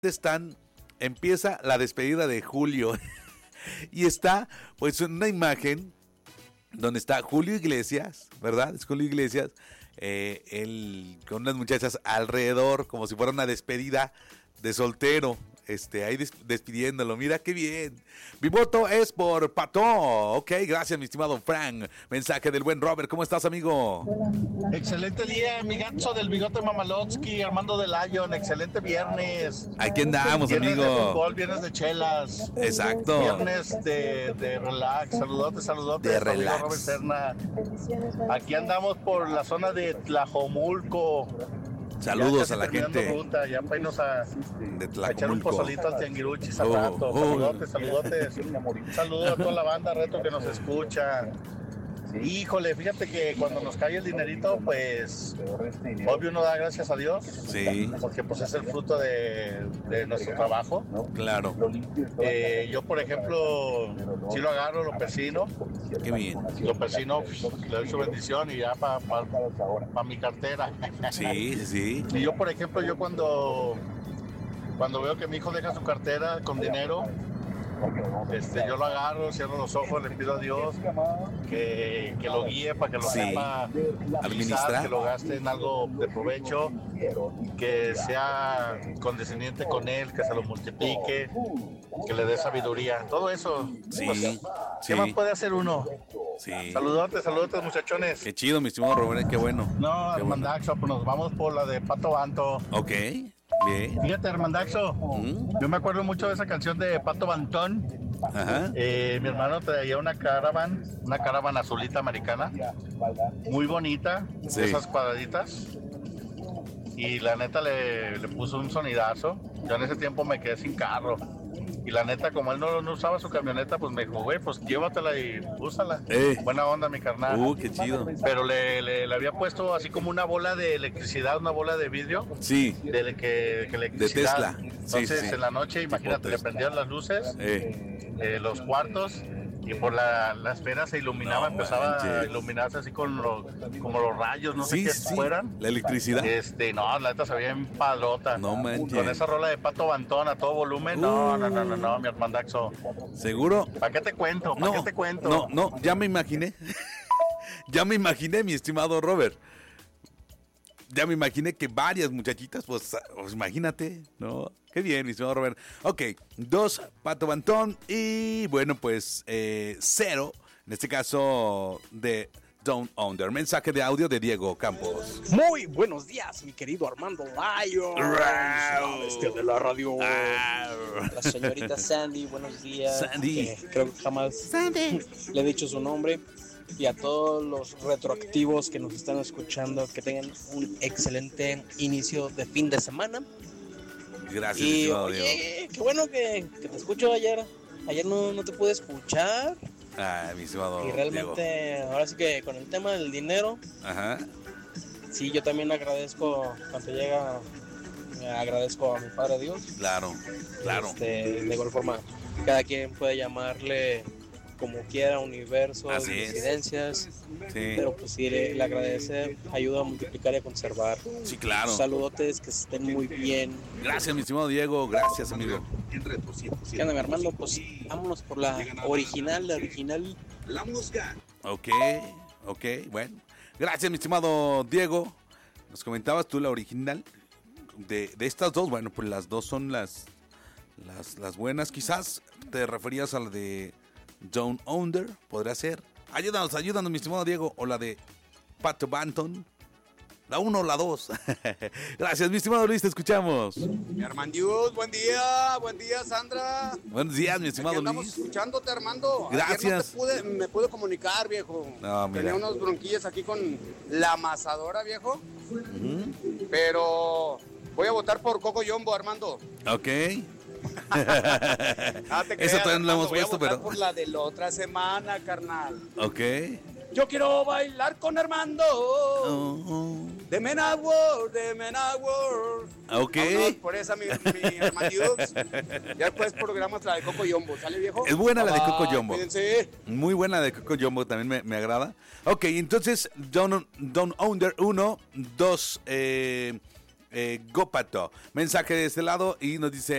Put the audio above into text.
están, empieza la despedida de Julio y está pues una imagen donde está Julio Iglesias, ¿verdad? Es Julio Iglesias, él con unas muchachas alrededor como si fuera una despedida de soltero. Ahí despidiéndolo, mira qué bien. Mi voto es por Pato. Ok, gracias mi estimado Frank. Mensaje del buen Robert, ¿cómo estás, amigo? Excelente día, mi gato del bigote Mamalotsky, Armando de Lion, excelente viernes. Aquí andamos, viernes amigo. De fútbol, viernes de chelas. Exacto. Viernes de relax, saludotes. De relax. Robert Serna. Aquí andamos por la zona de Tlajomulco. Saludos a la gente ruta, ya para irnos a echar un pozolito al Tianguiruchis al rato. Saludotes. Un saludo a toda la banda reto que nos escucha. Híjole, fíjate que cuando nos cae el dinerito, pues obvio uno da gracias a Dios. Sí. Porque pues es el fruto de nuestro trabajo. Claro. Yo, por ejemplo, si lo agarro, lo persino. Qué bien. Lo persino, le doy su bendición y ya para mi cartera. Sí. Y yo, por ejemplo, cuando veo que mi hijo deja su cartera con dinero, yo lo agarro, cierro los ojos, le pido a Dios que lo guíe para que lo sepa administrar, que lo gaste en algo de provecho, que sea condescendiente con él, que se lo multiplique, que le dé sabiduría, todo eso. Sí, pues, ¿qué más puede hacer uno? Sí. Saludotes, muchachones. Qué chido, mi estimado Robert, qué bueno. No, Armandaxo, pues nos vamos por la de Pato Banto. Ok. Bien. Fíjate, Armandaxo, yo me acuerdo mucho de esa canción de Pato Bantón. Ajá. Mi hermano traía una caravana azulita americana, muy bonita, sí. Esas cuadraditas. Y la neta le puso un sonidazo. Yo en ese tiempo me quedé sin carro. Y la neta, como él no usaba su camioneta, pues me dijo, güey, pues llévatela y úsala. Buena onda, mi carnal. Qué chido. Pero le había puesto así como una bola de electricidad, una bola de vidrio. Sí. Que electricidad. De Tesla. Entonces, en la noche, imagínate, le prendían las luces, los cuartos, y por la esfera se iluminaba, empezaba a iluminarse así como los rayos, no sé qué fueran. La electricidad. No, la neta se veía en padrota. No manches. Con esa rola de Pato Bantón a todo volumen. No, mi hermandaxo. ¿Seguro? ¿Para qué te cuento? No, ya me imaginé. Ya me imaginé, mi estimado Robert. Ya me imaginé que varias muchachitas, pues imagínate, ¿no? Qué bien, mi estimado Robert. Ok, 2, Pato Bantón. Y bueno, pues 0, en este caso de Down Under. Mensaje de audio de Diego Campos. Muy buenos días, mi querido Armando Lion. De la radio. La señorita Sandy, buenos días. Sandy. Creo que jamás le he dicho su nombre. Y a todos los retroactivos que nos están escuchando, que tengan un excelente inicio de fin de semana. Gracias, y Diego. Qué bueno que te escucho ayer. Ayer no te pude escuchar. Mi estimado Y realmente, Diego. Ahora sí que con el tema del dinero. Ajá. Sí, yo también agradezco cuando llega. Agradezco a mi Padre Dios. Claro. De igual forma, cada quien puede llamarle como quiera, universo, coincidencias, pero pues sí, el agradecer ayuda a multiplicar y a conservar. Sí, claro. Saludotes, que estén muy bien. Gracias, mi estimado Diego, gracias, amigo. ¿Qué onda, mi Armando? Pues vámonos por la original. La música. Ok, bueno. Gracias, mi estimado Diego. Nos comentabas tú la original de estas dos. Bueno, pues las dos son las buenas. Quizás te referías a la de Down Under, podría ser. Ayúdanos, mi estimado Diego. O la de Pato Banton. La 1 o la 2. Gracias, mi estimado Luis, te escuchamos. Mi Armandius, buen día, Sandra. Buenos días, mi estimado Luis. Estamos escuchándote, Armando. Gracias. Ayer no me pude comunicar, viejo. No, mira. Tenía unos bronquillos aquí con la amasadora, viejo. Pero voy a votar por Coco Yombo, Armando. Ok. Eso todavía no lo hemos puesto, pero por la de la otra semana, carnal. Ok. Yo quiero bailar con Armando. De Men at Work. Ok. Vámonos por esa, mi Armandiux. Ya después programas la de Coco Yombo, ¿sale, viejo? Es buena la de Coco Yombo. Cuídense. Muy buena la de Coco Yombo, también me agrada. Ok, entonces Down Under 1, 2, Gópato. Mensaje de este lado y nos dice